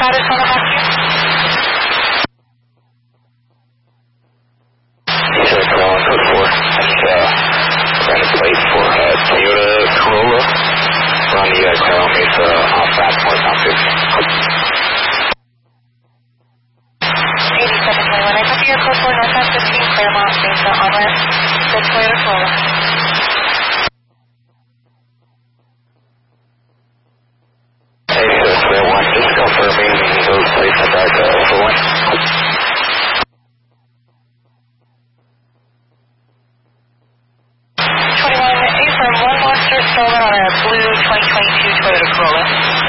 status on the rescue? Code 4. That's ran a plate for Toyota Corolla. We're on the Carol Mesa off-ramp northbound 15. 8721, I copy your code 4 northbound 15, Claremont Mesa on-ramp, the Toyota Corolla. Hey, Square 1, just confirming those plates are back for 1. 21, affirm one monster stolen on a blue 2022 Toyota Corolla.